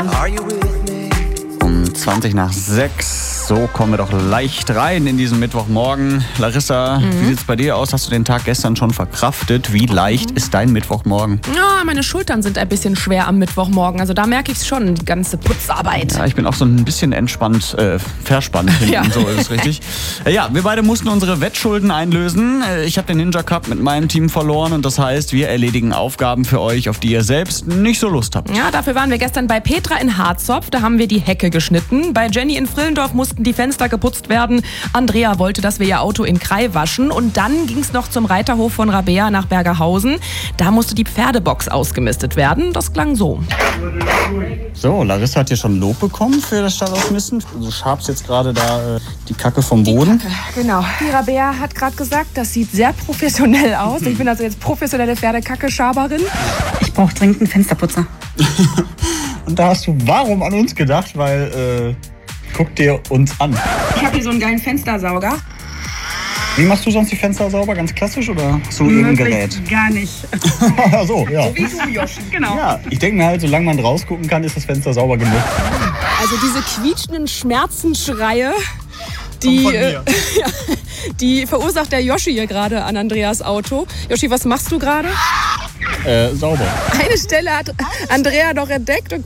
Um 20 nach 6. So kommen wir doch leicht rein in diesen Mittwochmorgen. Larissa, wie sieht's bei dir aus? Hast du den Tag gestern schon verkraftet? Wie leicht ist dein Mittwochmorgen? Ja, meine Schultern sind ein bisschen schwer am Mittwochmorgen. Also da merke ich es schon, die ganze Putzarbeit. Ja, ich bin auch so ein bisschen entspannt, verspannt hinten, Ja. so ist es richtig. Ja, wir beide mussten unsere Wettschulden einlösen. Ich habe den Ninja Cup mit meinem Team verloren und das heißt, wir erledigen Aufgaben für euch, auf die ihr selbst nicht so Lust habt. Ja, dafür waren wir gestern bei Petra in Harzopf. Da haben wir die Hecke geschnitten. Bei Jenny in Frillendorf mussten die Fenster geputzt werden. Andrea wollte, dass wir ihr Auto in Krai waschen. Und dann ging es noch zum Reiterhof von Rabea nach Bergerhausen. Da musste die Pferdebox ausgemistet werden. Das klang so. So, Larissa hat hier schon Lob bekommen für das Stallausmisten. Du schabst jetzt gerade da die Kacke vom Boden. Genau. Die Rabea hat gerade gesagt, das sieht sehr professionell aus. Ich bin also jetzt professionelle Pferdekacke-Schaberin. Ich brauche dringend einen Fensterputzer. Und da hast du warum an uns gedacht? Weil, guck dir uns an. Ich habe hier so einen geilen Fenstersauger. Wie machst du sonst die Fenster sauber? Ganz klassisch oder hast du irgendein Gerät? Gar nicht. Ach so, ja. Wie du, Joshi. Genau. Ja, ich denke mir halt, solange man rausgucken kann, ist das Fenster sauber genug. Also diese quietschenden Schmerzensschreie, die, die verursacht der Joshi hier gerade an Andreas Auto. Joshi, was machst du gerade? Sauber. Eine Stelle hat Andrea doch entdeckt und